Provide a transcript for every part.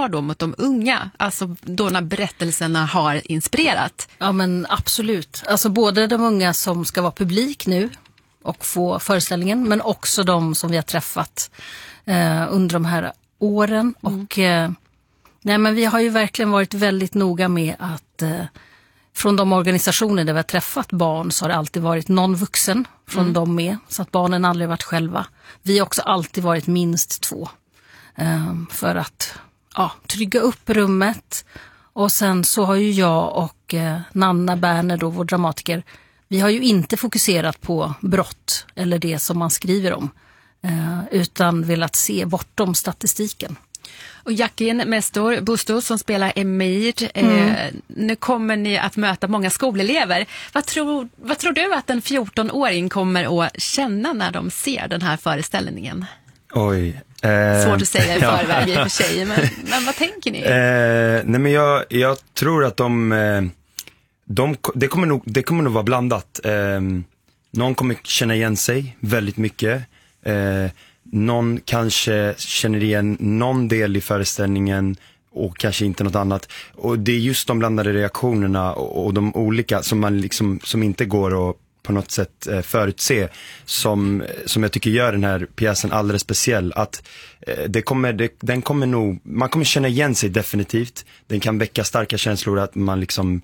ansvar då mot de unga, alltså då när berättelserna har inspirerat? Ja, men absolut. Alltså både de unga som ska vara publik nu och få föreställningen, men också de som vi har träffat under de här åren. Och nej, men vi har ju verkligen varit väldigt noga med att från de organisationer där vi har träffat barn så har det alltid varit någon vuxen från dem med, så att barnen aldrig varit själva. Vi har också alltid varit minst 2 för att trygga upp rummet. Och sen så har ju jag och Nanna Berner då, vår dramatiker, vi har ju inte fokuserat på brott eller det som man skriver om, utan velat se bortom statistiken. Och Jacqueline Mestor Bustos som spelar Emir, nu kommer ni att möta många skolelever. Vad tror du att en 14-åring kommer att känna när de ser den här föreställningen? Oj. Svårt att säga i förväg i och för sig, men vad tänker ni? Nej, men jag tror att det kommer nog vara blandat. Någon kommer känna igen sig väldigt mycket. Någon kanske känner igen någon del i föreställningen och kanske inte något annat. Och det är just de blandade reaktionerna och de olika som man liksom, som inte går att på något sätt förutse, som jag tycker gör den här pjäsen alldeles speciell. Att den kommer nog, man kommer känna igen sig definitivt. Den kan väcka starka känslor, att man liksom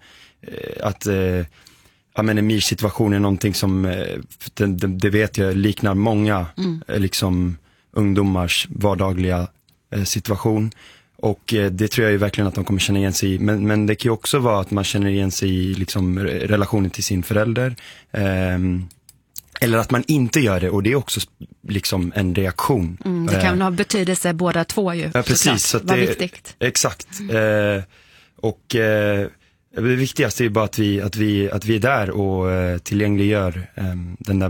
Emirs situation är någonting som det vet jag liknar många liksom ungdomars vardagliga situation, och det tror jag ju verkligen att de kommer känna igen sig i, men det kan ju också vara att man känner igen sig i liksom relationen till sin förälder, eller att man inte gör det, och det är också liksom en reaktion. Det kan ha betydelse båda två ju. Ja, precis, så det är viktigt. Exakt. Det viktigaste är ju bara att vi är där och tillgängliggör den där